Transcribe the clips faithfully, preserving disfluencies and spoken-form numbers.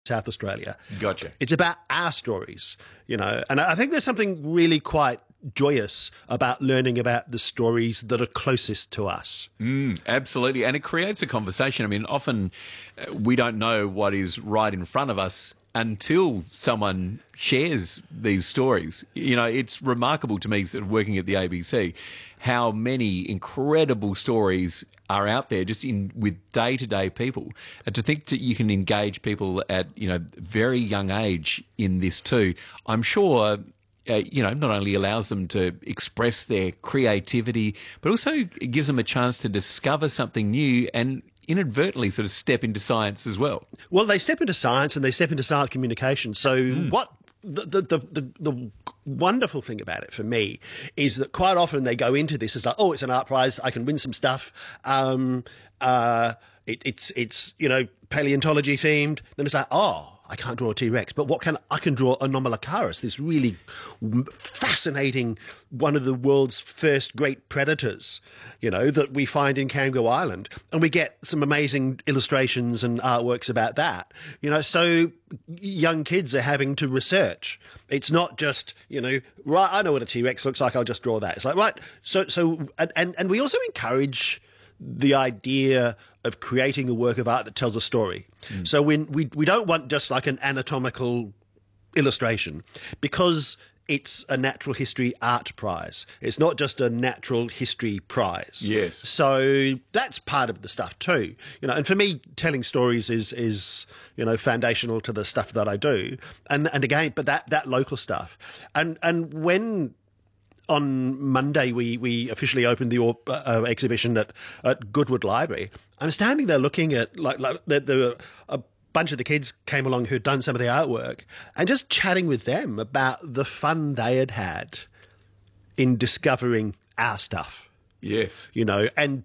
South Australia. Gotcha. It's about our stories, you know, and I think there's something really quite joyous about learning about the stories that are closest to us. Mm, absolutely. And it creates a conversation. I mean, often uh, we don't know what is right in front of us until someone shares these stories. You know, it's remarkable to me, sort of working at the A B C, how many incredible stories are out there just in with day-to-day people. And to think that you can engage people at, you know, very young age in this too, I'm sure... Uh, you know, not only allows them to express their creativity, but also it gives them a chance to discover something new and inadvertently sort of step into science as well. Well, they step into science and they step into science communication. So mm. what the, the, the, the, the wonderful thing about it for me is that quite often they go into this as like, oh, it's an art prize, I can win some stuff. Um, uh, it, it's, it's, you know, paleontology themed. Then it's like, oh, I can't draw a T-Rex, but what can I can draw Anomalocaris, this really fascinating, one of the world's first great predators, you know, that we find in Kangaroo Island, and we get some amazing illustrations and artworks about that, you know. So young kids are having to research. It's not just, you know, right, I know what a T-Rex looks like, I'll just draw that. It's like, right, so so and and, and we also encourage the idea of creating a work of art that tells a story. Mm. So when we we don't want just like an anatomical illustration, because it's a natural history art prize. It's not just a natural history prize. Yes. So that's part of the stuff too. You know, and for me, telling stories is is you know foundational to the stuff that I do. And and again, but that that local stuff. And and when on Monday, we, we officially opened the uh, exhibition at, at Goodwood Library. I'm standing there looking at, like, like there, there were a bunch of the kids came along who'd done some of the artwork, and just chatting with them about the fun they had had in discovering our stuff. Yes. You know, and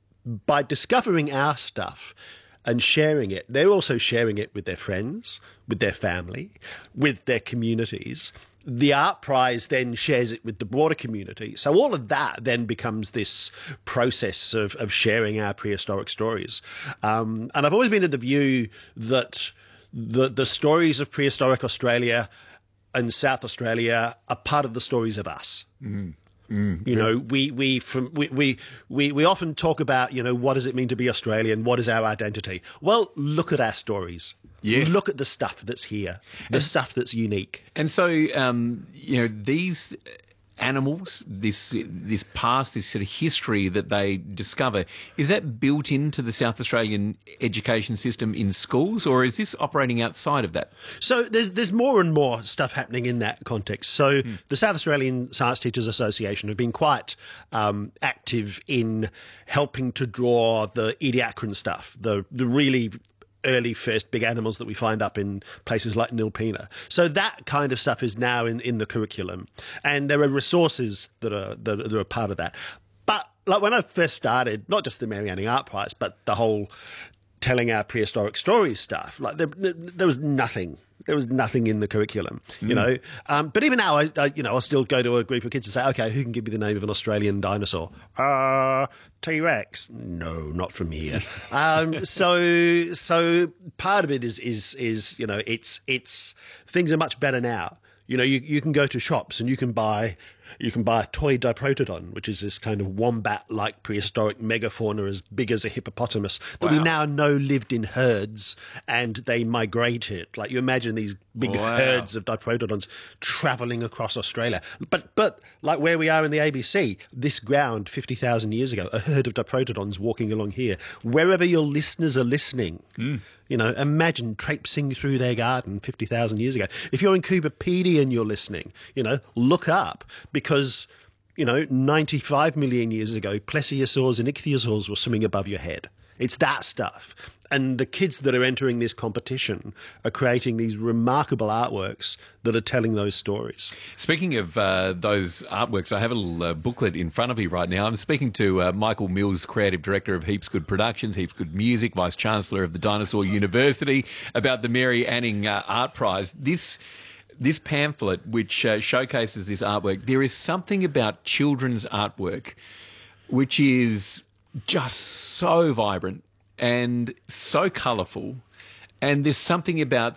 by discovering our stuff and sharing it, they're also sharing it with their friends, with their family, with their communities. The art prize then shares it with the broader community. So all of that then becomes this process of, of sharing our prehistoric stories. Um, and I've always been of the view that the, the stories of prehistoric Australia and South Australia are part of the stories of us. Mm. Mm, you know, we we from we, we we we often talk about, you know, what does it mean to be Australian? What is our identity? Well, look at our stories. Yes. Look at the stuff that's here, the and, stuff that's unique. And so, um, you know, these animals, this this past, this sort of history that they discover, is that built into the South Australian education system in schools, or is this operating outside of that? So there's there's more and more stuff happening in that context. So mm. the South Australian Science Teachers Association have been quite um, active in helping to draw the Ediacaran stuff, the the really early first big animals that we find up in places like Nilpena. So that kind of stuff is now in, in the curriculum. And there are resources that are, that, that are part of that. But like when I first started, not just the Mary Anning Art Prize, but the whole telling our prehistoric stories stuff, like there, there was nothing. There was nothing in the curriculum, you mm. know. Um, but even now, I, I, you know, I'll still go to a group of kids and say, okay, who can give me the name of an Australian dinosaur? Uh, T-Rex? No, not from here. um, so, so part of it is, is, is, you know, it's, it's, things are much better now. You know, you, you can go to shops and you can buy you can buy a toy diprotodon, which is this kind of wombat-like prehistoric megafauna as big as a hippopotamus that wow. we now know lived in herds and they migrated. Like you imagine these big wow. herds of diprotodons travelling across Australia. But but like where we are in the A B C, this ground fifty thousand years ago, a herd of diprotodons walking along here. Wherever your listeners are listening, mm. you know, imagine traipsing through their garden fifty thousand years ago. If you're in Cooperpedia and you're listening, you know, look up because, you know, ninety-five million years ago, plesiosaurs and ichthyosaurs were swimming above your head. It's that stuff. And the kids that are entering this competition are creating these remarkable artworks that are telling those stories. Speaking of uh, those artworks, I have a little uh, booklet in front of me right now. I'm speaking to uh, Michael Mills, Creative Director of Heaps Good Productions, Heaps Good Music, Vice-Chancellor of the Dinosaur University, about the Mary Anning uh, Art Prize. This... This pamphlet, which uh, showcases this artwork, there is something about children's artwork which is just so vibrant and so colourful, and there's something about